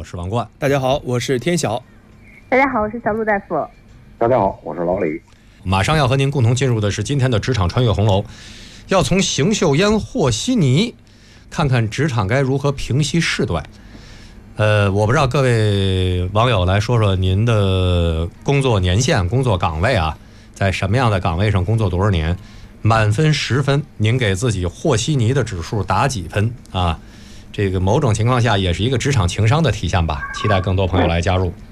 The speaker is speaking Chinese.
是王冠。 大家好，我是天晓。 大家好，我是小陆大夫。 大家好，我是老李。 马上要和您共同进入的是今天的职场穿越红楼，要从邢岫烟和稀泥看看职场该如何平息事端。我不知道各位网友来说说您的工作年限、工作岗位啊，在什么样的岗位上工作多少年？满分10分，您给自己和稀泥的指数打几分啊？这个某种情况下也是一个职场情商的体现吧。期待更多朋友来加入。